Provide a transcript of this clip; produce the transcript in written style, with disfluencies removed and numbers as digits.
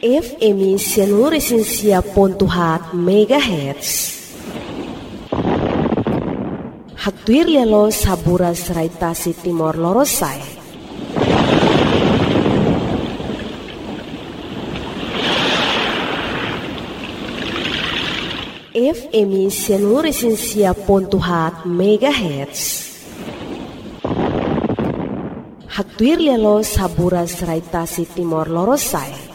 FM Sianuresinsia Pontuhat Megahertz. Haktuir lialo saburas raitasi Timor Lorosai. FM Sianuresinsia Pontuhat Megahertz. Haktuir lialo saburas raitasi Timor Lorosai.